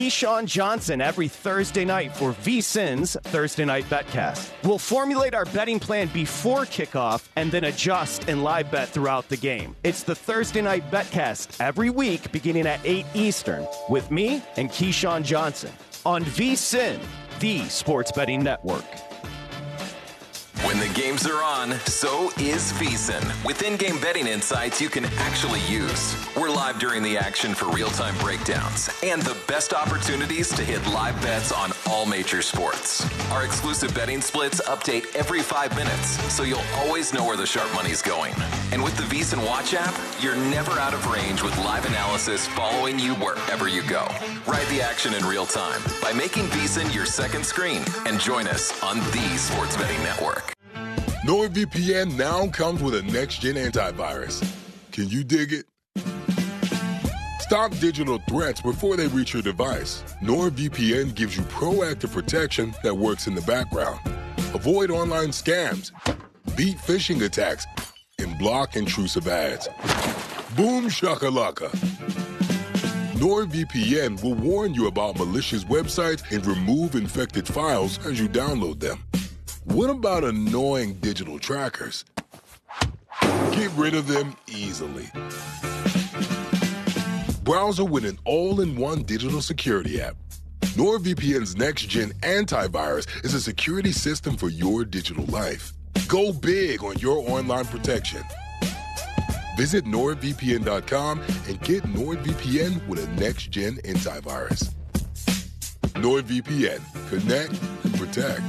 Keyshawn Johnson every Thursday night for VSiN's Thursday Night Betcast. We'll formulate our betting plan before kickoff and then adjust and live bet throughout the game. It's the Thursday Night Betcast every week beginning at 8 Eastern with me and Keyshawn Johnson on VSiN, the sports betting network. When the games are on, so is VSiN. With in-game betting insights you can actually use. We're live during the action for real-time breakdowns and the best opportunities to hit live bets on all major sports. Our exclusive betting splits update every 5 minutes, so you'll always know where the sharp money's going. And with the VSiN Watch app, you're never out of range with live analysis following you wherever you go. Ride the action in real time by making VSiN your second screen and join us on the Sports Betting Network. NordVPN now comes with a next-gen antivirus. Can you dig it? Stop digital threats before they reach your device. NordVPN gives you proactive protection that works in the background. Avoid online scams, beat phishing attacks, and block intrusive ads. Boom shakalaka. NordVPN will warn you about malicious websites and remove infected files as you download them. What about annoying digital trackers? Get rid of them easily. Browser with an all-in-one digital security app. NordVPN's next-gen antivirus is a security system for your digital life. Go big on your online protection. Visit NordVPN.com and get NordVPN with a next-gen antivirus. NordVPN. Connect and protect.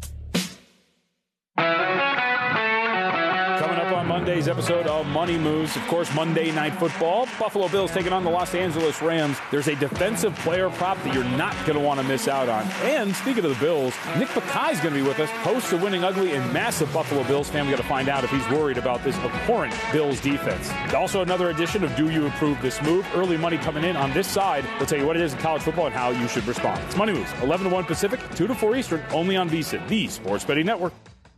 Coming up on Monday's episode of Money Moves, of course, Monday Night Football. Buffalo Bills taking on the Los Angeles Rams. There's a defensive player prop that you're not going to want to miss out on. And speaking of the Bills, Nick Bakai's going to be with us, host of Winning Ugly and massive Buffalo Bills fan. We got to find out if he's worried about this abhorrent Bills defense. Also, another edition of Do You Approve This Move? Early money coming in on this side. We'll tell you what it is in college football and how you should respond. It's Money Moves, 11 to 1 Pacific, 2 to 4 Eastern, only on VSiN, the Sports Betting Network.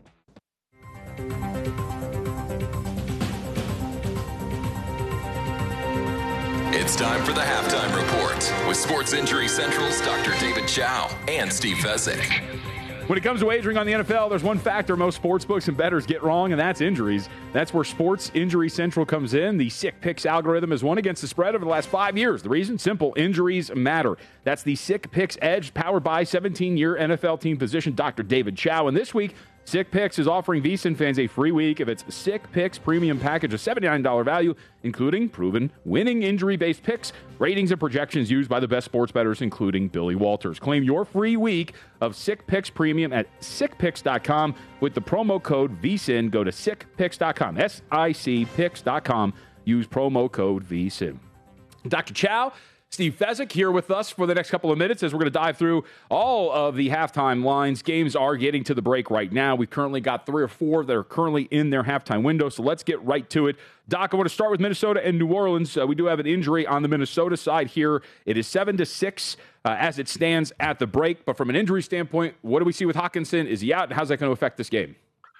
It's time for the Halftime Report with Sports Injury Central's Dr. David Chow and Steve Fezzik. When it comes to wagering on the NFL, there's one factor most sportsbooks and bettors get wrong, and that's injuries. That's where Sports Injury Central comes in. The Sick Picks algorithm has won against the spread over the last 5 years. The reason? Simple. Injuries matter. That's the Sick Picks Edge, powered by 17-year NFL team physician Dr. David Chow. And this week, Sick Picks is offering VSiN fans a free week of its Sick Picks premium package, a $79 value, including proven winning injury-based picks, ratings, and projections used by the best sports bettors, including Billy Walters. Claim your free week of Sick Picks premium at sickpicks.com with the promo code VSiN. Go to sickpicks.com, SICPicks.com. Use promo code VSiN. Dr. Chow, Steve Fezzik here with us for the next couple of minutes as we're going to dive through all of the halftime lines. Games are getting to the break right now. We've currently got 3 or 4 that are currently in their halftime window, so let's get right to it. Doc, I want to start with Minnesota and New Orleans. We do have an injury on the Minnesota side here. It is 7-6 as it stands at the break, but from an injury standpoint, what do we see with Hockenson? Is he out, and how's that going to affect this game?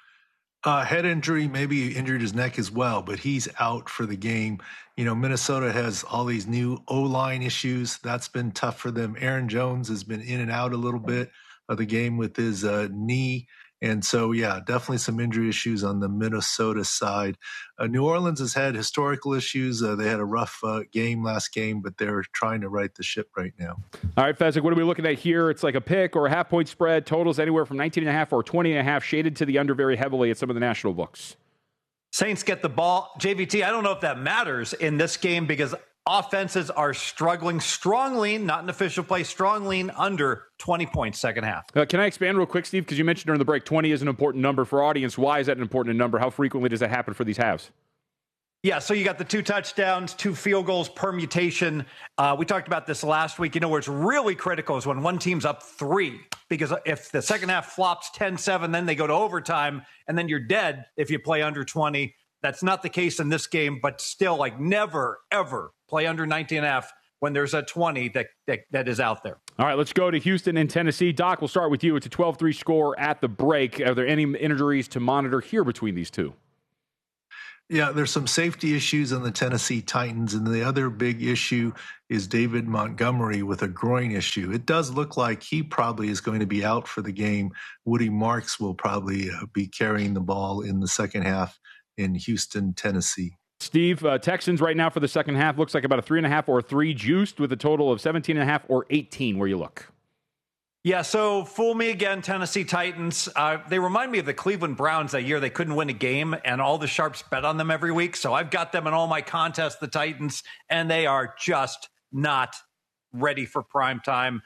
Head injury, maybe he injured his neck as well, but he's out for the game. You know, Minnesota has all these new O-line issues. That's been tough for them. Aaron Jones has been in and out a little bit of the game with his knee. And so, yeah, definitely some injury issues on the Minnesota side. New Orleans has had historical issues. They had a rough game last game, but they're trying to right the ship right now. All right, Fezzik, what are we looking at here? It's like a pick or a half-point spread. Totals anywhere from 19.5 or 20.5, shaded to the under very heavily at some of the national books. Saints get the ball. JVT, I don't know if that matters in this game because offenses are struggling. Strong lean, not an official play, strong lean under 20 points second half. Can I expand real quick, Steve? Because you mentioned during the break 20 is an important number for audience. Why is that an important number? How frequently does that happen for these halves? Yeah, so you got the 2 touchdowns, 2 field goals permutation. We talked about this last week. You know, where it's really critical is when one team's up 3. Because if the second half flops 10-7, then they go to overtime, and then you're dead if you play under 20. That's not the case in this game, but still, like, never, ever play under 19.5 when there's a 20 that is out there. All right, let's go to Houston and Tennessee. Doc, we'll start with you. It's a 12-3 score at the break. Are there any injuries to monitor here between these two? Yeah, there's some safety issues in the Tennessee Titans, and the other big issue is David Montgomery with a groin issue. It does look like he probably is going to be out for the game. Woody Marks will probably be carrying the ball in the second half in Houston, Tennessee. Steve, Texans right now for the second half looks like about a 3.5 or 3 juiced with a total of 17.5 or 18 where you look. Yeah, so fool me again, Tennessee Titans. They remind me of the Cleveland Browns that year. They couldn't win a game, and all the sharps bet on them every week. So I've got them in all my contests, the Titans, and they are just not ready for prime time.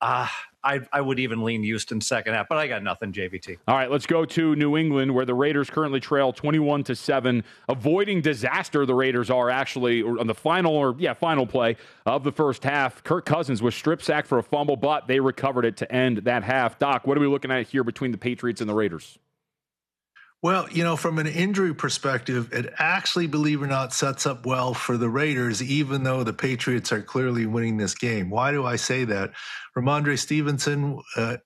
I would even lean Houston second half, but I got nothing, JVT. All right, let's go to New England, where the Raiders currently trail 21-7. Avoiding disaster, the Raiders are actually on the final play of the first half. Kirk Cousins was strip sacked for a fumble, but they recovered it to end that half. Doc, what are we looking at here between the Patriots and the Raiders? Well, from an injury perspective, it actually, believe it or not, sets up well for the Raiders, even though the Patriots are clearly winning this game. Why do I say that? Ramondre Stevenson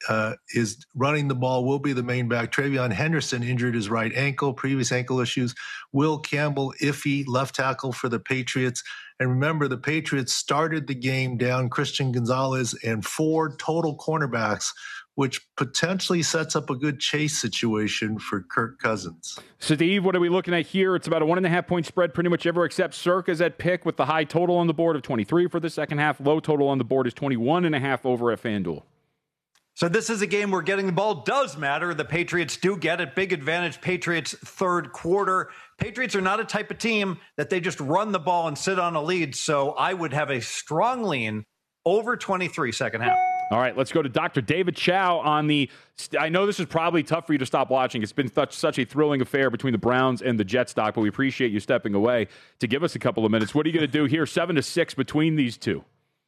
is running the ball, will be the main back. TreVeyon Henderson injured his right ankle, previous ankle issues. Will Campbell, iffy, left tackle for the Patriots. And remember, the Patriots started the game down Christian Gonzalez and 4 total cornerbacks, which potentially sets up a good chase situation for Kirk Cousins. Steve, what are we looking at here? It's about a 1.5-point spread pretty much everywhere except Circa's at pick with the high total on the board of 23 for the second half. Low total on the board is 21.5 over at FanDuel. So this is a game where getting the ball does matter. The Patriots do get it. Big advantage, Patriots third quarter. Patriots are not a type of team that they just run the ball and sit on a lead. So I would have a strong lean over 23 second half. All right, let's go to Dr. David Chow on the – I know this is probably tough for you to stop watching. It's been such a thrilling affair between the Browns and the Jets, Doc, but we appreciate you stepping away to give us a couple of minutes. What are you going to do here? 7-6 between these two.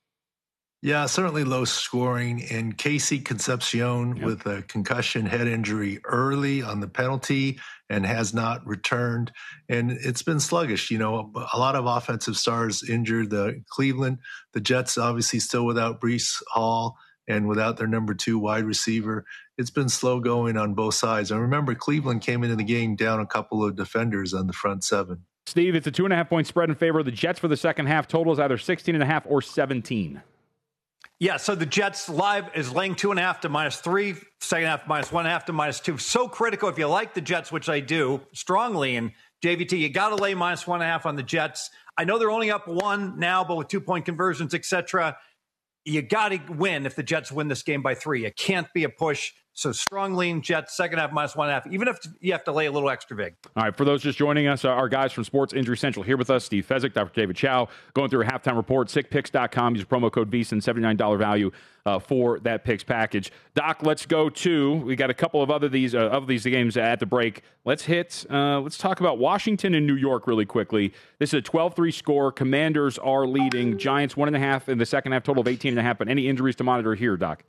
Yeah, certainly low scoring. And Casey Concepcion with a concussion head injury early on the penalty and has not returned. And it's been sluggish. A lot of offensive stars injured. Cleveland, the Jets obviously still without Breece Hall and without their number 2 wide receiver. It's been slow going on both sides. And remember, Cleveland came into the game down a couple of defenders on the front 7. Steve, it's a 2.5-point spread in favor of the Jets for the second half. Total is either 16.5 or 17. Yeah, so the Jets live is laying 2.5 to -3, second half -1.5 to -2. So critical if you like the Jets, which I do strongly. And JVT, you got to lay -1.5 on the Jets. I know they're only up 1 now, but with 2-point conversions, etc., you got to win if the Jets win this game by 3. It can't be a push. So strong lean Jets, second half -1.5, even if you have to lay a little extra big. All right, for those just joining us, our guys from Sports Injury Central here with us, Steve Fezzik, Dr. David Chow, going through a halftime report, sickpicks.com. Use promo code VSiN, $79 value for that picks package. Doc, let's go to, we got a couple of these games at the break. Let's talk about Washington and New York really quickly. This is a 12-3 score. Commanders are leading. Giants 1.5 in the second half, total of 18.5. But any injuries to monitor here, Doc?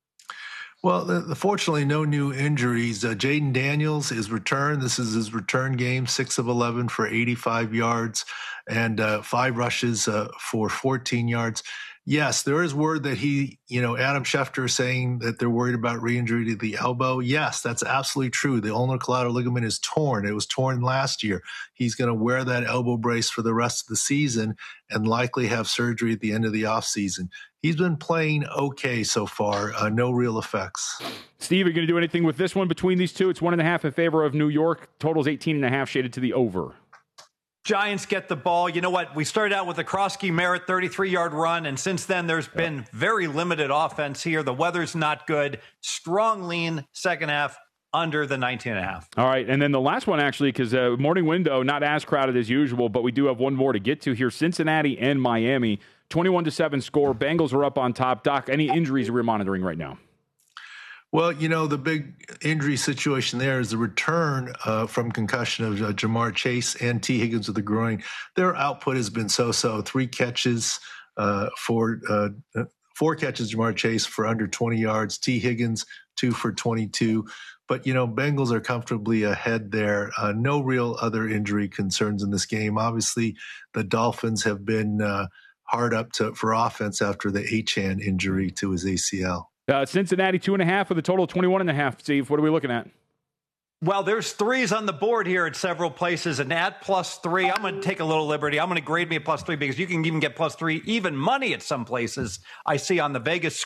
Well, fortunately, no new injuries. Jaden Daniels is returned. This is his return game, 6 of 11 for 85 yards and 5 rushes for 14 yards. Yes, there is word that Adam Schefter saying that they're worried about re-injury to the elbow. Yes, that's absolutely true. The ulnar collateral ligament is torn. It was torn last year. He's going to wear that elbow brace for the rest of the season and likely have surgery at the end of the offseason. He's been playing okay so far. No real effects. Steve, are you going to do anything with this one between these two? It's 1.5 in favor of New York. Total's 18.5, shaded to the over. Giants get the ball. You know what? We started out with a Krosky Merritt 33-yard run, and since then there's been very limited offense here. The weather's not good. Strong lean second half under the 19.5. All right, and then the last one actually, because morning window, not as crowded as usual, but we do have one more to get to here. Cincinnati and Miami, 21-7 score. Bengals are up on top. Doc, any injuries we're monitoring right now? Well, the big injury situation there is the return from concussion of Jamar Chase and T. Higgins with the groin. Their output has been so-so. 3 catches for 4 catches, Jamar Chase for under 20 yards. T. Higgins, 2 for 22. But, Bengals are comfortably ahead there. No real other injury concerns in this game. Obviously, the Dolphins have been hard up for offense after the Achane injury to his ACL. Cincinnati 2.5 with a total of 21.5. Steve, what are we looking at? Well, there's threes on the board here at several places, and at +3, I'm going to take a little liberty. I'm going to grade me a +3 because you can even get +3 even money at some places. I see on the Vegas